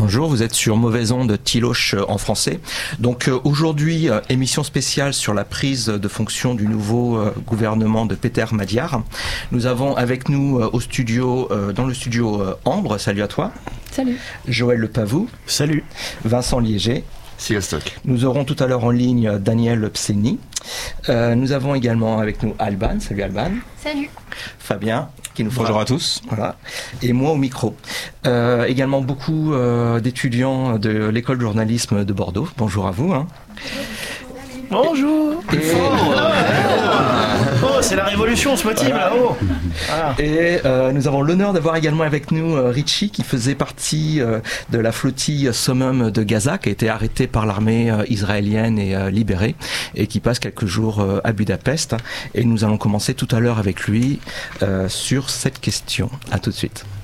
Bonjour, vous êtes sur Mauvaise Onde Tiloche en français. Donc aujourd'hui, émission spéciale sur la prise de fonction du nouveau gouvernement de Peter Madiar. Nous avons avec nous au studio, dans le studio Ambre, salut à toi. Salut. Joël Lepavou. Salut. Vincent Liéger. Stock. Nous aurons tout à l'heure en ligne Daniel Pseni. Nous avons également avec nous Alban. Salut Alban. Salut. Fabien. Bonjour à tous. Voilà. Et moi au micro. Également beaucoup d'étudiants de l'école de journalisme de Bordeaux. Bonjour à vous. Bonjour. Oh, c'est la révolution, ce motif là-haut. Voilà. Et nous avons l'honneur d'avoir également avec nous Richie, qui faisait partie de la flottille Summum de Gaza, qui a été arrêté par l'armée israélienne et libéré, et qui passe quelques jours à Budapest. Et nous allons commencer tout à l'heure avec lui sur cette question. À tout de suite.